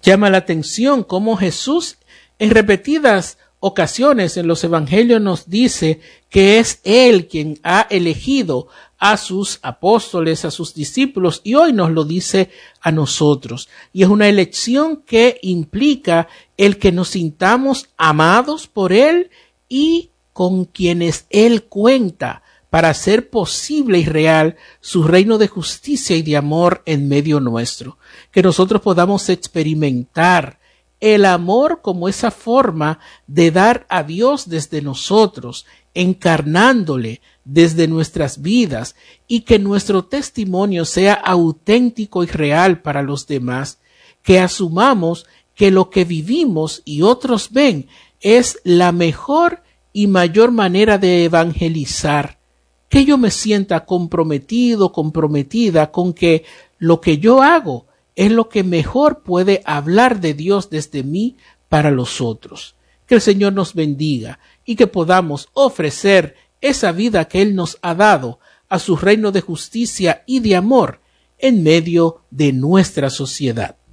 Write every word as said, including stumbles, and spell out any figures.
Llama la atención cómo Jesús en repetidas ocasiones en los evangelios nos dice que es Él quien ha elegido a sus apóstoles, a sus discípulos, y hoy nos lo dice a nosotros. Y es una elección que implica el que nos sintamos amados por Él y con quienes Él cuenta para hacer posible y real su reino de justicia y de amor en medio nuestro. Que nosotros podamos experimentar el amor como esa forma de dar a Dios desde nosotros, encarnándole desde nuestras vidas, y que nuestro testimonio sea auténtico y real para los demás, que asumamos que lo que vivimos y otros ven es la mejor y mayor manera de evangelizar, que yo me sienta comprometido, comprometida con que lo que yo hago es lo que mejor puede hablar de Dios desde mí para los otros. Que el Señor nos bendiga y que podamos ofrecer esa vida que Él nos ha dado a su reino de justicia y de amor en medio de nuestra sociedad.